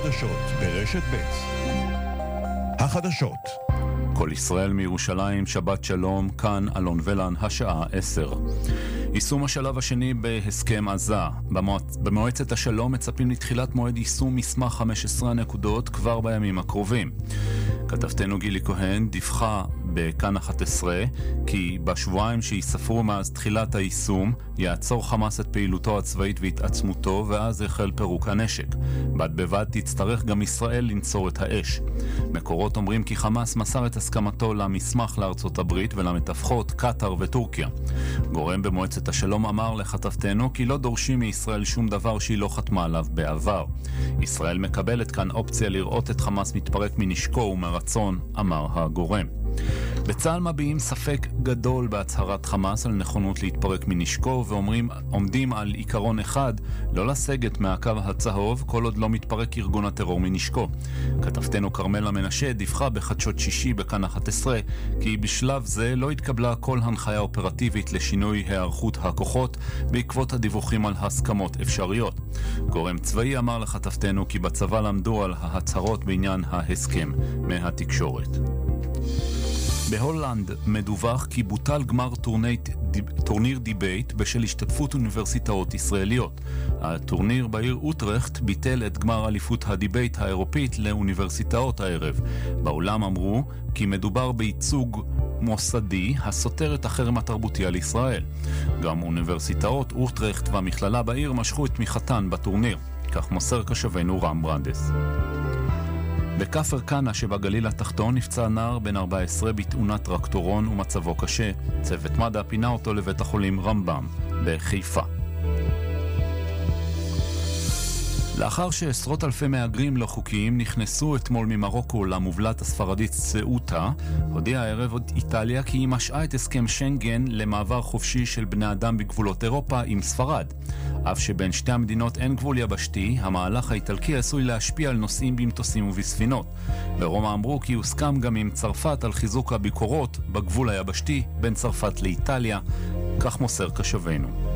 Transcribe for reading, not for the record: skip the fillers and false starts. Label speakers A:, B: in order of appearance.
A: החדשות ברשת ב'. החדשות.
B: כל ישראל מירושלים, שבת שלום, כאן אלון ולן, השעה 10. יישום השלב השני בהסכם עזה. במועצת השלום מצפים לתחילת מועד יישום מסמך 15 הנקודות כבר בימים הקרובים. כתבתנו גילי כהן דיווחה בכאן 11 כי בשבועיים שיספרו מאז תחילת היישום יעצור חמאס את פעילותו הצבאית והתעצמותו, ואז יחל פירוק הנשק. בד בבד תצטרך גם ישראל לנצור את האש. מקורות אומרים כי חמאס מסר את הסכמתו למסמך לארצות הברית ולמתווכות קטר וטורקיה. גורם במועצת השלום אמר לכתבתנו כי לא דורשים מישראל שום דבר שהיא לא חתמה עליו בעבר. ישראל מקבלת כאן אופציה לראות את חמאס מתפרק מנשקו ומרצון, אמר הגורם. בצה"ל מביעים ספק גדול בהצהרת חמאס על נכונות להתפרק מנשקו, ועומדים על עיקרון אחד, לא לסגת מהקו הצהוב כל עוד לא מתפרק ארגון הטרור מנשקו. כתבתנו קרמלה מנשה דיווחה בחדשות שישי בכאן 11 כי בשלב זה לא התקבלה כל הנחיה אופרטיבית לשינוי הערכות הכוחות בעקבות הדיווחים על הסכמות אפשריות. גורם צבאי אמר לכתבתנו כי בצבא למדו על ההצהרות בעניין ההסכם מהתקשורת. בהולנד מדווח כי בוטל גמר טורניר דיבייט בשל השתתפות אוניברסיטאות ישראליות. הטורניר בעיר אוטרחט ביטל את גמר אליפות הדיבייט האירופית לאוניברסיטאות הערב. בעולם אמרו כי מדובר בייצוג מוסדי הסותר את החרם התרבותי על ישראל. גם אוניברסיטאות אוטרחט והמכללה בעיר משכו את תמיכתן בטורניר. כך מוסר קשבנו רם ברנדס. בכפר קנה שבגליל התחתון נפצע נער בן 14 בתאונת טרקטורון ומצבו קשה. צוות מד"א פינה אותו לבית החולים רמב"ם בחיפה. לאחר שעשרות אלפי מהגרים לא חוקיים נכנסו אתמול ממרוקו למובלעת הספרדית סאוטה, הודיעה הערב איטליה כי היא משעה את הסכם שנגן למעבר חופשי של בני אדם בגבולות אירופה עם ספרד. אף שבין שתי המדינות אין גבול יבשתי, המהלך האיטלקי עשוי להשפיע על נוסעים במטוסים ובספינות. ברומא אמרו כי הוסכם גם עם צרפת על חיזוק הביקורות בגבול היבשתי בין צרפת לאיטליה, כך מוסר קשבנו.